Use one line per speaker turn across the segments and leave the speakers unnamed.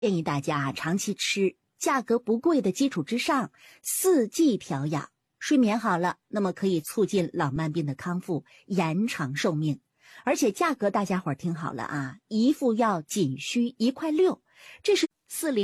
建议大家长期吃，价格不贵的基础之上，4季调养，睡眠好了，那么可以促进老慢病的康复，延长寿命。而且价格大家伙儿听好了啊，一副药仅需1块6，这是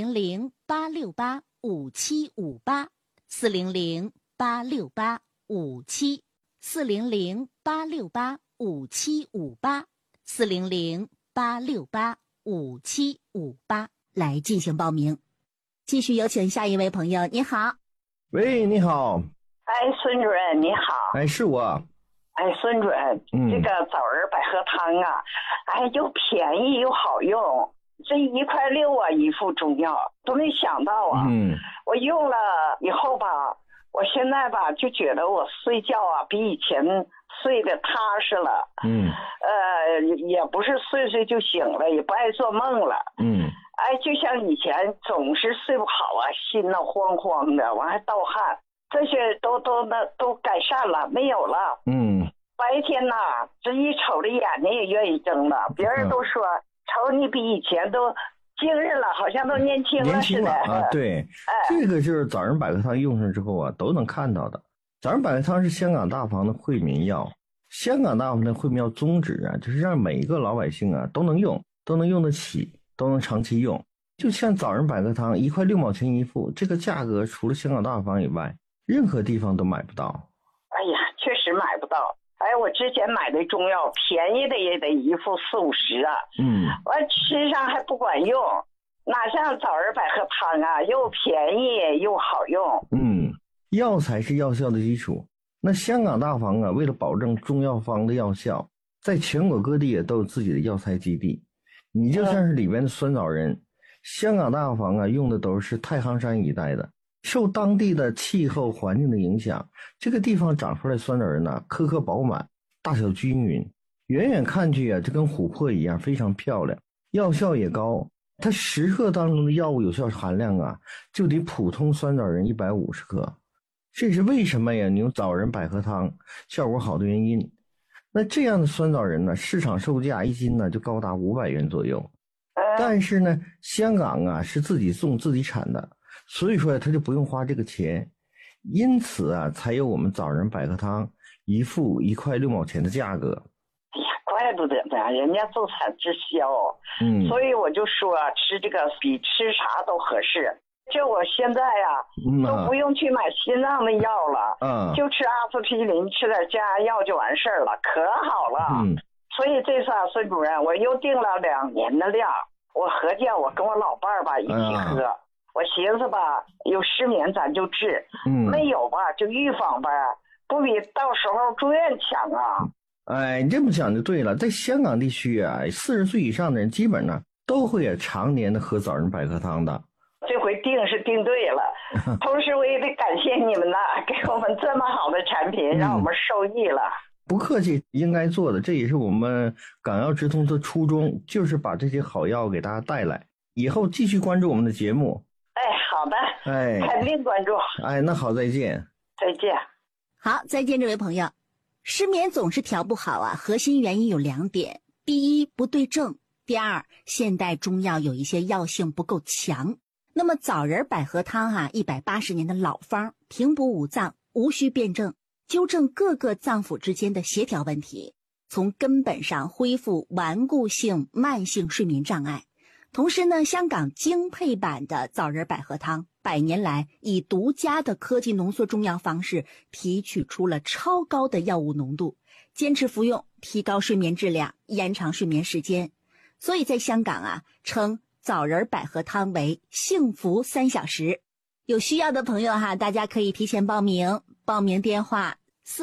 400-868-5758，400-868-5758，400-868-5758来进行报名。继续有请下一位朋友，你好。
喂，你好。
哎，孙主任你好。
哎，是我。
哎，孙主任，这个枣仁百合汤啊，哎，又便宜又好用，这1块6啊，一副中药都没想到啊。我用了以后吧，我现在吧就觉得我睡觉啊比以前睡得踏实了。也不是睡睡就醒了，也不爱做梦了。哎，就像以前总是睡不好啊，心闹慌慌的，完还盗汗，这些都改善了，没有了。白天呐，这一瞅着眼睛也愿意睁了，别人都说瞅你比以前都精神了，好像都年轻了似的。
啊，对，这个就是枣仁百合汤用上之后啊，都能看到的。枣仁百合汤是香港大房的惠民药，香港大房的惠民药宗旨啊，就是让每一个老百姓啊都能用，都能用得起，都能长期用。就像枣仁百合汤1块6毛钱一副，这个价格除了香港大房以外，任何地方都买不到。
哎呀，确实买不到。哎，我之前买的中药便宜的也得一副40-50啊。完吃上还不管用，哪像枣仁百合汤啊，又便宜又好用。
药材是药效的基础。那香港大房啊，为了保证中药方的药效，在全国各地也都有自己的药材基地。你就像是里面的酸枣仁，香港大房啊用的都是太行山一带的。受当地的气候环境的影响，这个地方长出来酸枣仁呢，颗颗饱满，大小均匀，远远看去啊，就跟琥珀一样，非常漂亮，药效也高。它10克当中的药物有效含量啊，就得普通酸枣仁150克。这是为什么呀？你用枣仁百合汤效果好的原因。那这样的酸枣仁呢，市场售价1斤呢就高达500元左右。但是呢，香港啊是自己种自己产的，所以说他就不用花这个钱，因此啊，才有我们枣仁百合汤一副1块6毛钱的价格。
哎呀，怪不得呢，人家自产自销。所以我就说吃这个比吃啥都合适。就我现在呀，都不用去买心脏的药了，就吃阿司匹林，吃点降压药就完事儿了，可好了。所以这次啊，孙主任，我又订了2年的量，我合计我跟我老伴儿吧一起喝。我寻思吧，有失眠咱就治，没有吧就预防呗，不比到时候住院强啊。
哎，你这么讲就对了。在香港地区啊，40岁以上的人基本上都会常年的喝枣仁百合汤的。
这回定是定对了，同时我也得感谢你们呐，给我们这么好的产品，让我们受益了。
不客气，应该做的，这也是我们港药直通的初衷，就是把这些好药给大家带来。以后继续关注我们的节目。
哎，好的，肯定关注。
哎，那好，再见。
再见。
好，再见，这位朋友。失眠总是调不好啊，核心原因有2点：第一，不对症；第二，现代中药有一些药性不够强。那么枣仁百合汤啊，180年的老方，平补五脏，无需辩证，纠正各个脏腑之间的协调问题，从根本上恢复顽固性慢性睡眠障碍。同时呢，香港精配版的枣仁百合汤100年来以独家的科技浓缩中药方式提取出了超高的药物浓度，坚持服用，提高睡眠质量，延长睡眠时间。所以在香港啊，称枣仁百合汤为幸福3小时。有需要的朋友哈，大家可以提前报名，报名电话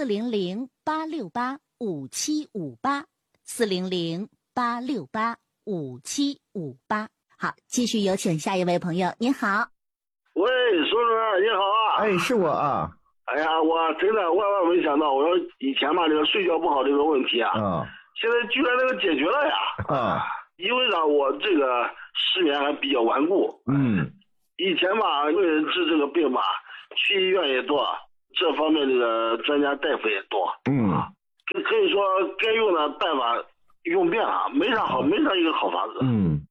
400-868-5758，400-868-5758。好，继续有请下一位朋友，您好。
喂，孙主任你好啊。
哎，是我啊。
哎呀，我真的万万没想到，我说以前吧这个睡觉不好这个问题啊，现在居然那个解决了呀。因为呢我这个失眠还比较顽固。以前吧为人治这个病吧，去医院也多，这方面这个专家大夫也多。可以说该用的办法用遍了，没啥一个好法子。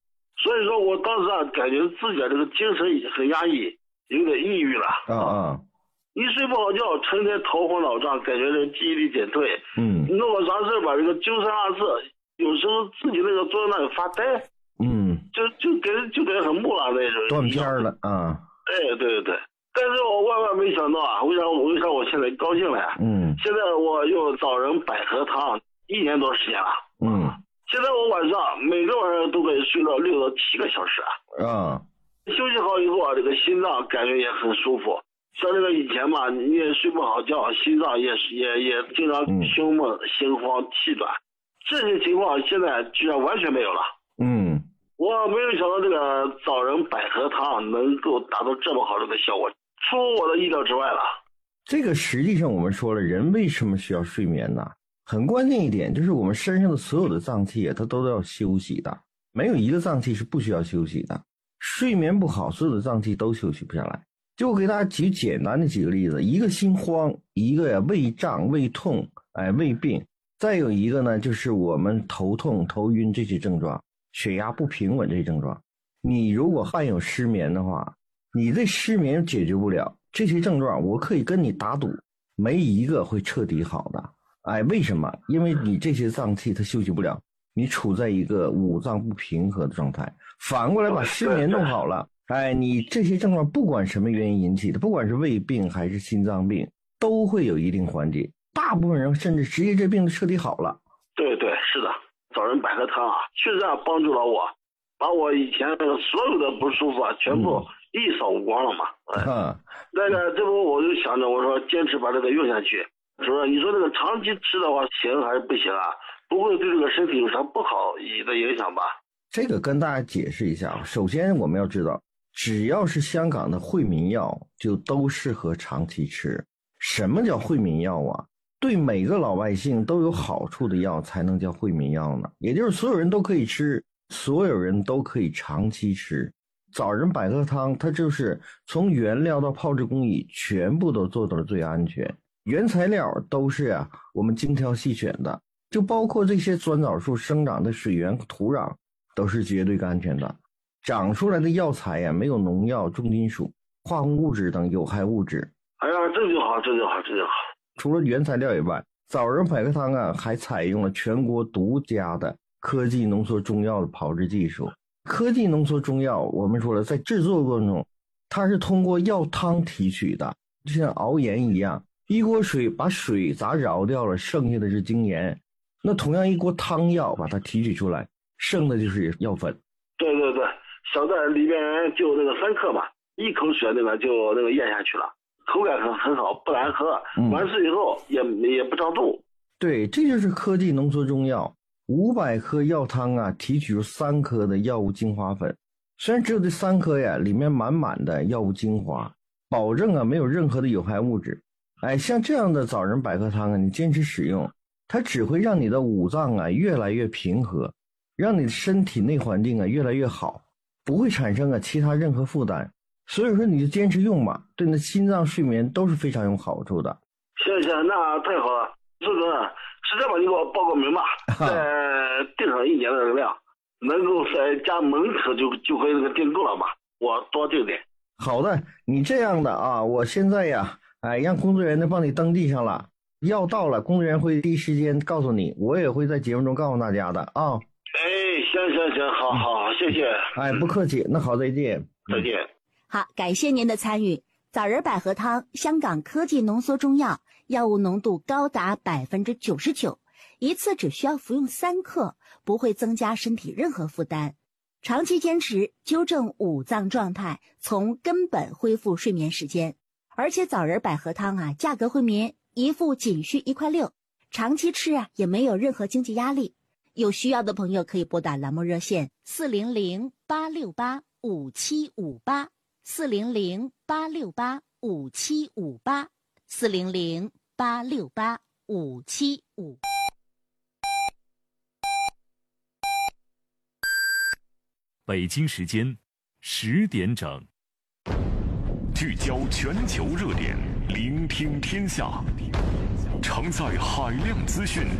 所以说我当时感觉自己这个精神很压抑，有点抑郁了。一睡不好觉，成天头昏脑胀，感觉这记忆力减退。弄个啥事吧，这个揪三落四，有时候自己那个坐在那里发呆。就感觉很木讷那种。
断片了啊！
对。但是我万万没想到为啥我现在高兴了呀？现在我用枣仁百合汤1年多时间了。现在我晚上每个晚上都可以睡到6到7个小时。休息好以后这个心脏感觉也很舒服。像这个以前嘛，你也睡不好觉，心脏也经常胸闷、心慌、气短，这些情况现在居然完全没有了。我没有想到这个枣仁百合汤能够达到这么好的效果，出乎我的意料之外了。
这个实际上我们说了，人为什么需要睡眠呢？很关键一点就是我们身上的所有的脏器它都要休息的，没有一个脏器是不需要休息的。睡眠不好，所有的脏器都休息不下来。就我给大家举简单的几个例子，一个心慌，一个胃胀、胃痛、胃病，再有一个呢就是我们头痛、头晕这些症状，血压不平稳这些症状。你如果患有失眠的话，你这失眠解决不了这些症状，我可以跟你打赌，没一个会彻底好的。为什么？因为你这些脏器它休息不了，你处在一个五脏不平和的状态。反过来把失眠弄好了，你这些症状不管什么原因引起的，不管是胃病还是心脏病，都会有一定缓解。大部分人甚至直接这病彻底好了。对，
是的，枣仁百合汤确实帮助了我，把我以前那个所有的不舒服全部一扫无光了嘛。这不我就想着，我说坚持把这个用下去。说你说这个长期吃的话行还是不行不会对这个身体有啥不好的影响吧？
这个跟大家解释一下。首先我们要知道，只要是香港的惠民药就都适合长期吃。什么叫惠民药对每个老百姓都有好处的药才能叫惠民药呢，也就是所有人都可以吃，所有人都可以长期吃。枣仁百合汤它就是从原料到泡制工艺全部都做到了最安全，原材料都是我们精挑细选的，就包括这些酸枣树生长的水源和土壤都是绝对安全的，长出来的药材没有农药、重金属、化工物质等有害物质。
这就好。
除了原材料以外，枣仁百合汤还采用了全国独家的科技浓缩中药的炮制技术。科技浓缩中药我们说了，在制作过程中它是通过药汤提取的，就像熬盐一样，一锅水把水杂扰掉了，剩下的是精盐。那同样一锅汤药把它提取出来，剩的就是药粉。
对，小袋里边就那个3克嘛，一口水就咽下去了，口感很好，不难喝，完事以后也不胀肚。
对，这就是科技浓缩中药。500克药汤提取出3克的药物精华粉，虽然只有这3克里面满满的药物精华，保证没有任何的有害物质。像这样的枣仁百合汤你坚持使用，它只会让你的五脏越来越平和，让你的身体内环境越来越好，不会产生其他任何负担。所以说你就坚持用吧，对你的心脏睡眠都是非常有好处的。
行，那太好了。周总，实在吧，你给我报个名吧，订上1年的量，能够在家门口就可以订购了吧？我多订点。
好的，你这样的我现在让工作人员帮你登记上了，药到了，工作人员会第一时间告诉你，我也会在节目中告诉大家的
行，好，谢谢。
不客气，那好，再见。
再见。
好，感谢您的参与。枣仁百合汤，香港科技浓缩中药，药物浓度高达 99%， 一次只需要服用3克，不会增加身体任何负担。长期坚持，纠正五脏状态，从根本恢复睡眠时间。而且枣仁百合汤价格惠民，一副仅需1块6，长期吃也没有任何经济压力。有需要的朋友可以拨打栏目热线400-868-5758。400-868-5758 400-868-5758。
北京时间10点整，聚焦全球热点，聆听天下，承载海量资讯，